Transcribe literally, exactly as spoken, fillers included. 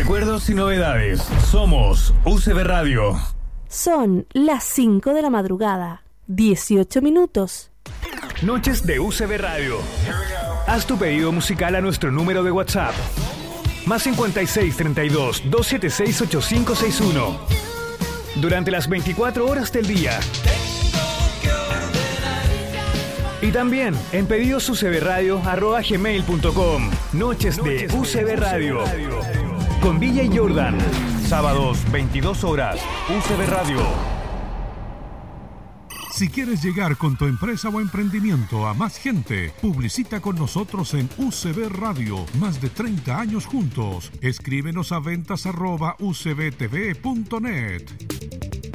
Recuerdos y novedades. Somos U C B Radio. Son las cinco de la madrugada, dieciocho minutos. Noches de U C B Radio. Haz tu pedido musical a nuestro número de WhatsApp. Más cincuenta y seis, treinta y dos, doscientos setenta y seis, ochenta y cinco sesenta y uno. Durante las veinticuatro horas del día. Y también en pedidos u c b radio arroba gmail punto com. Noches de U C B Radio. Con Villa y Jordan. Sábados, veintidós horas. U C B Radio. Si quieres llegar con tu empresa o emprendimiento a más gente, publicita con nosotros en U C B Radio. Más de treinta años juntos. Escríbenos a ventas arroba u c b t v punto net.